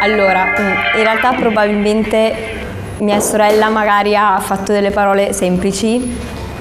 Allora, in realtà probabilmente mia sorella magari ha fatto delle parole semplici